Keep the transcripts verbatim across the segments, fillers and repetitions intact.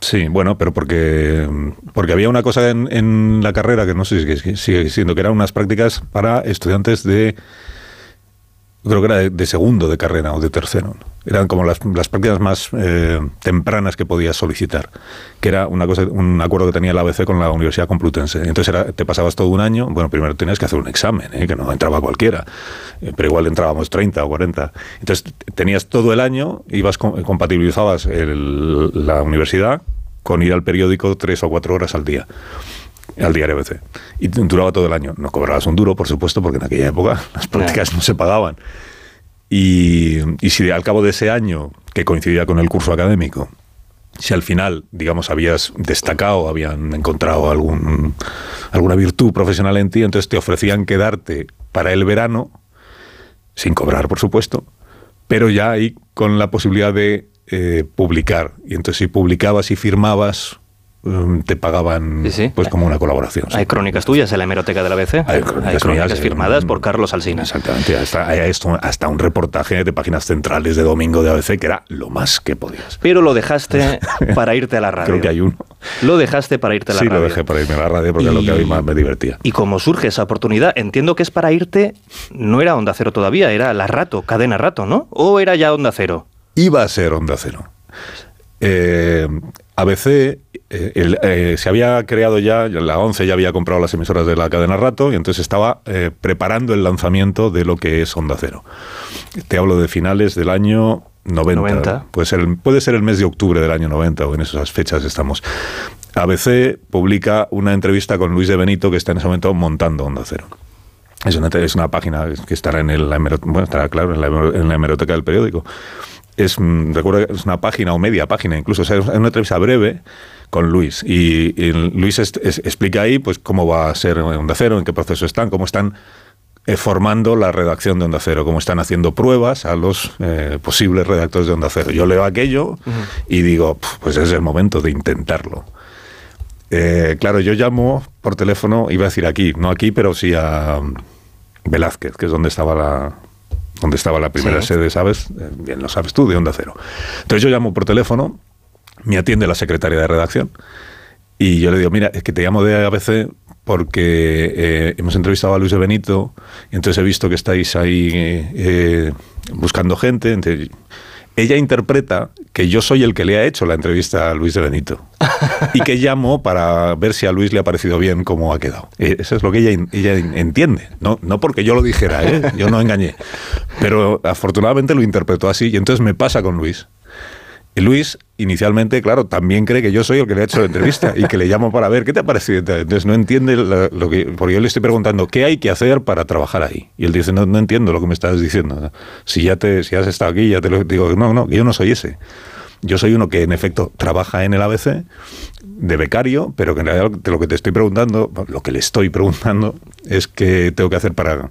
Sí, bueno, pero porque, porque había una cosa en, en la carrera que no sé si sigue siendo, que eran unas prácticas para estudiantes de, creo que era de, de segundo de carrera o de tercero. Eran como las, las prácticas más eh, tempranas que podías solicitar, que era una cosa, un acuerdo que tenía la A B C con la Universidad Complutense. Entonces era, te pasabas todo un año, bueno, primero tenías que hacer un examen, ¿eh? Que no entraba cualquiera, eh, pero igual entrábamos treinta o cuarenta. Entonces tenías todo el año, ibas compatibilizabas el, la universidad con ir al periódico tres o cuatro horas al día. Al diario A B C. Y duraba todo el año. No cobrabas un duro, por supuesto, porque en aquella época las prácticas no, no se pagaban. Y, y si al cabo de ese año, que coincidía con el curso académico, si al final, digamos, habías destacado, habían encontrado algún, alguna virtud profesional en ti, entonces te ofrecían quedarte para el verano, sin cobrar, por supuesto, pero ya ahí con la posibilidad de eh, publicar. Y entonces si publicabas y firmabas, te pagaban, sí, sí, pues como una colaboración. Hay, sí, crónicas tuyas en la hemeroteca de la A B C. Hay crónicas, hay crónicas mías, firmadas eh, por Carlos Alsina. Exactamente. Hasta, hay esto, hasta un reportaje de páginas centrales de domingo de A B C que era lo más que podías. Pero lo dejaste para irte a la radio. Creo que hay uno. Lo dejaste para irte a la sí, radio. Sí, lo dejé para irme a la radio porque y, es lo que a mí más me divertía. Y como surge esa oportunidad, entiendo que es para irte, no era Onda Cero todavía, era la Rato, Cadena Rato, ¿no? ¿O era ya Onda Cero? Iba a ser Onda Cero. Eh, A B C eh, el, eh, se había creado ya, la ONCE ya había comprado las emisoras de la cadena Rato y entonces estaba eh, preparando el lanzamiento de lo que es Onda Cero. Te hablo de finales del año noventa. noventa. Puede ser, el, puede ser el mes de octubre del año noventa o en esas fechas estamos. A B C publica una entrevista con Luis de Benito que está en ese momento montando Onda Cero. Es una, es una página que estará en el, bueno, estará claro en la, en la hemeroteca del periódico. Es, recuerdo que es una página o media página incluso, o sea, es una entrevista breve con Luis y, y Luis es, es, explica ahí pues cómo va a ser Onda Cero, en qué proceso están, cómo están eh, formando la redacción de Onda Cero, cómo están haciendo pruebas a los eh, posibles redactores de Onda Cero. Yo leo aquello uh-huh. y digo, pues es el momento de intentarlo. Eh, claro, yo llamo por teléfono, iba a decir aquí, no aquí, pero sí a Velázquez, que es donde estaba la... donde estaba la primera sí. sede, ¿sabes? Bien lo sabes tú, de Onda Cero. Entonces yo llamo por teléfono, me atiende la secretaria de redacción y yo le digo, mira, es que te llamo de A B C porque eh, hemos entrevistado a Luis de Benito y entonces he visto que estáis ahí eh, buscando gente. Entonces, ella interpreta que yo soy el que le ha hecho la entrevista a Luis de Benito y que llamo para ver si a Luis le ha parecido bien cómo ha quedado. Eso es lo que ella, ella entiende. No, no porque yo lo dijera, ¿eh? Yo no engañé. Pero afortunadamente lo interpretó así y entonces me pasa con Luis. Y Luis, inicialmente, claro, también cree que yo soy el que le ha hecho la entrevista y que le llamo para ver qué te ha parecido. Entonces no entiende lo, lo que... Porque yo le estoy preguntando, ¿qué hay que hacer para trabajar ahí? Y él dice, no, no entiendo lo que me estás diciendo. Si ya te, si has estado aquí, ya te lo digo. No, no, yo no soy ese. Yo soy uno que, en efecto, trabaja en el A B C de becario, pero que en realidad lo que te estoy preguntando, lo que le estoy preguntando, es qué tengo que hacer para...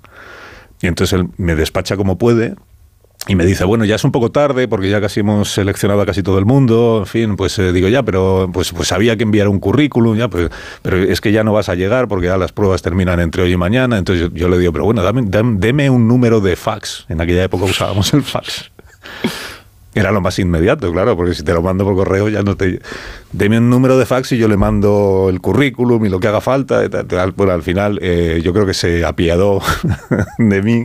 Y entonces él me despacha como puede... Y me dice, bueno, ya es un poco tarde porque ya casi hemos seleccionado a casi todo el mundo, en fin, pues eh, digo, ya, pero pues, pues había que enviar un currículum, ya, pues, pero es que ya no vas a llegar porque ya las pruebas terminan entre hoy y mañana. Entonces yo, yo le digo, pero bueno, dame, dame, deme un número de fax. En aquella época usábamos el fax. Era lo más inmediato, claro, porque si te lo mando por correo ya no te... Deme un número de fax y yo le mando el currículum y lo que haga falta. Bueno, al final eh, yo creo que se apiadó de mí.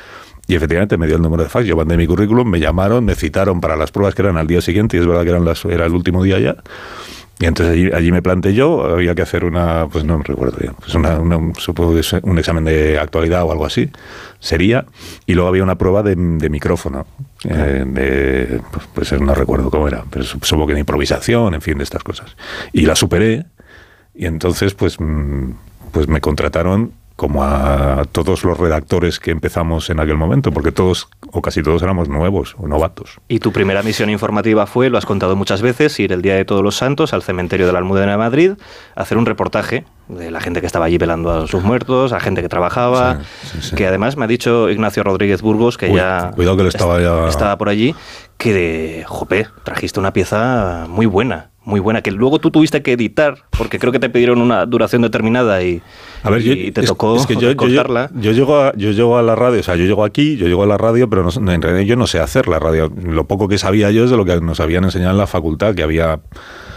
Y efectivamente me dio el número de fax, yo mandé mi currículum, me llamaron, me citaron para las pruebas que eran al día siguiente, y es verdad que eran las, era el último día ya. Y entonces allí, allí me planté yo, había que hacer una, pues no me recuerdo bien, pues una, una, supongo que es un examen de actualidad o algo así, sería, y luego había una prueba de, de micrófono, eh, de, pues, pues no recuerdo cómo era, pero supongo que de improvisación, en fin, de estas cosas. Y la superé, y entonces pues, pues me contrataron como a todos los redactores que empezamos en aquel momento, porque todos, o casi todos, éramos nuevos o novatos. Y tu primera misión informativa fue, lo has contado muchas veces, ir el día de Todos los Santos al cementerio de la Almudena de Madrid, hacer un reportaje de la gente que estaba allí velando a sus muertos, a gente que trabajaba, sí, sí, sí. que además me ha dicho Ignacio Rodríguez Burgos, que Uy, ya, cuidado que le estaba, ya estaba por allí, que de, jope, trajiste una pieza muy buena. Muy buena, que luego tú tuviste que editar, porque creo que te pidieron una duración determinada y, a ver, yo, y te es, tocó es que yo, cortarla. Yo, yo, llego a, yo llego a la radio, o sea, yo llego aquí, yo llego a la radio, pero no, en realidad yo no sé hacer la radio. Lo poco que sabía yo es de lo que nos habían enseñado en la facultad, que había